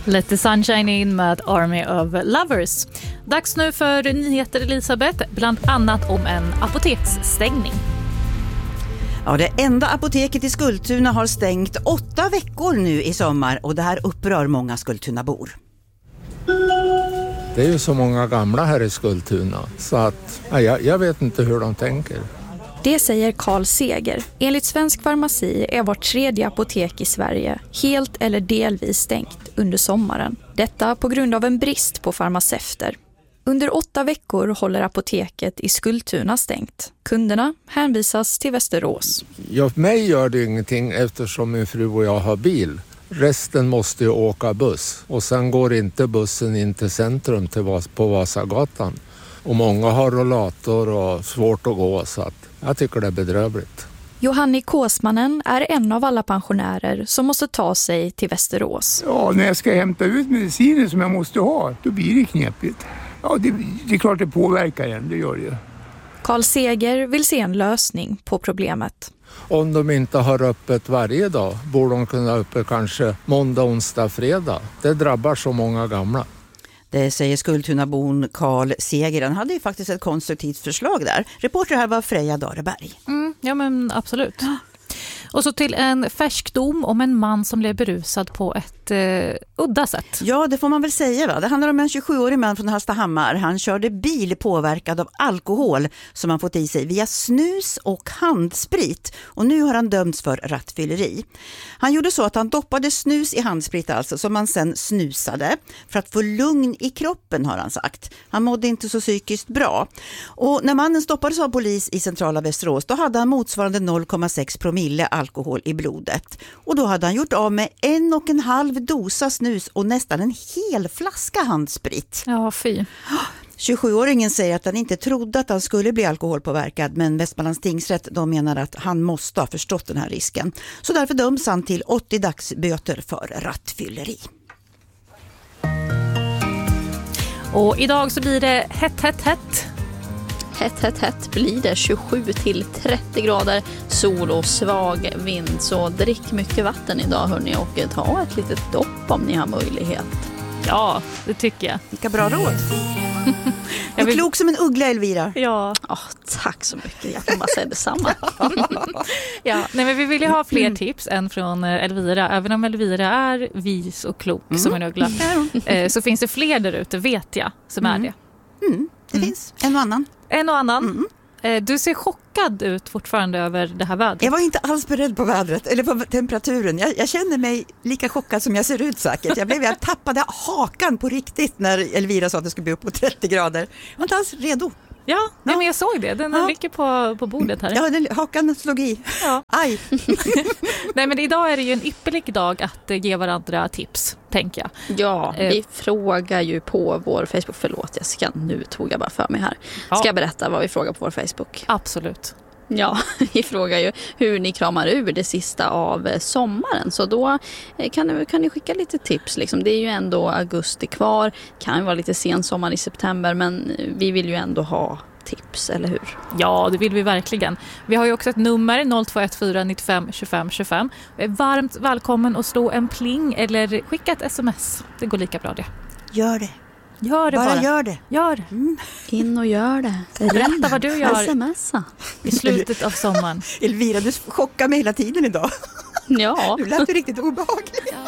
Let the sunshine in med Army of Lovers. Dags nu för nyheter, Elisabeth, bland annat om en apoteksstängning. Ja, det enda apoteket i Skultuna har stängt 8 veckor nu i sommar och det här upprör många Skultunabor. Det är ju så många gamla här i Skultuna så att jag vet inte hur de tänker. Det säger Carl Seger. Enligt Svensk Farmaci är vart 3:e apotek i Sverige helt eller delvis stängt under sommaren. Detta på grund av en brist på farmaceuter. Under 8 veckor håller apoteket i Skultuna stängt. Kunderna hänvisas till Västerås. Ja, för mig gör det ingenting eftersom min fru och jag har bil. Resten måste ju åka buss och sen går inte bussen in till centrum på Vasagatan. Och många har rollator och svårt att gå så att jag tycker det är bedrövligt. Johanni Kåsmannen är en av alla pensionärer som måste ta sig till Västerås. Ja, när jag ska hämta ut mediciner som jag måste ha, då blir det knepigt. Ja, det är klart det påverkar en, det gör det. Carl Seger vill se en lösning på problemet. Om de inte har öppet varje dag borde de kunna ha öppet kanske måndag, onsdag, fredag. Det drabbar så många gamla. Det säger Skultunabon Carl Seger. Han hade ju faktiskt ett konstruktivt förslag där. Reporter här var Freja Dareberg. Ja men absolut. Och så till en färsk dom om en man som blev berusad på ett udda sätt. Ja, det får man väl säga, va? Det handlar om en 27-årig man från Hallstahammar. Han körde bil påverkad av alkohol som han fått i sig via snus och handsprit. Och nu har han dömts för rattfylleri. Han gjorde så att han doppade snus i handsprit alltså, som man sen snusade för att få lugn i kroppen, har han sagt. Han mådde inte så psykiskt bra. Och när mannen stoppades av polis i centrala Västerås, då hade han motsvarande 0,6 promille alkohol i blodet. Och då hade han gjort av med 1,5 dosa snus och nästan en hel flaska handsprit. Ja, fy. 27-åringen säger att han inte trodde att han skulle bli alkoholpåverkad, men Västmanlands tingsrätt de menar att han måste ha förstått den här risken. Så därför döms han till 80 dagsböter för rattfylleri. Och idag så blir det hett. Hett blir det, 27-30 grader, sol och svag vind. Så drick mycket vatten idag hörni, och ta ett litet dopp om ni har möjlighet. Ja, det tycker jag. Vilka bra råd. Du är klok som en uggla, Elvira. Ja. Tack så mycket, jag kan bara säga detsamma. Ja, nej, men vi vill ju ha fler tips än från Elvira. Även om Elvira är vis och klok som en uggla, så finns det fler där ute, vet jag, som är det. Det finns en och annan. En och annan. Du ser chockad ut fortfarande över det här vädret. Jag var inte alls beredd på vädret eller på temperaturen. Jag känner mig lika chockad som jag ser ut säkert. Jag tappade hakan på riktigt när Elvira sa att det skulle bli upp på 30 grader. Jag var inte alls redo. Ja, men jag såg det. Den ligger på bordet här. Ja, hakan slog i. Ja. Aj. Nej, men idag är det ju en ypperlig dag att ge varandra tips, tänker jag. Ja, vi frågar ju på vår Facebook. Förlåt, nu tog jag bara för mig här. Ska jag berätta vad vi frågar på vår Facebook? Absolut. Ja, vi frågar ju hur ni kramar ur det sista av sommaren. Så då kan ni skicka lite tips. Liksom. Det är ju ändå augusti kvar. Kan ju vara lite sen sommar i september. Men vi vill ju ändå ha tips, eller hur? Ja, det vill vi verkligen. Vi har ju också ett nummer 0214 95 25 25. Är varmt välkommen att slå en pling eller skicka ett sms. Det går lika bra det. Gör det. Gör det bara. Gör det. Gör. In och gör det. Berätta vad du gör smsa i slutet av sommaren. Elvira, du chockar mig hela tiden idag. Ja. Du lät ju riktigt obehaglig.